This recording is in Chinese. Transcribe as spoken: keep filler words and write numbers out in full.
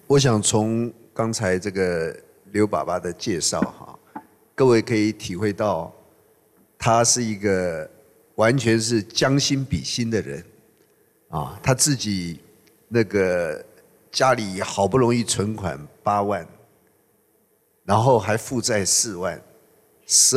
我想从刚才这个刘爸爸的介绍哈，各位可以体会到，他是一个完全是将心比心的人啊，他自己那个家里好不容易存款八万，然后还负债四万，十